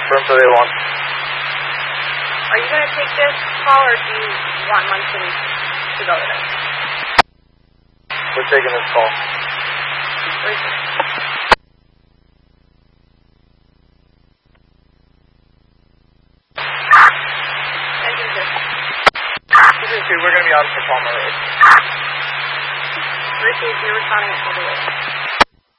Firm for the 1. Are you going to take this call, or do you want Munson to go with us? We're taking this call. Where is it? Engine 2. We're going to be on for Palmer Road. Receive, you're responding at 48.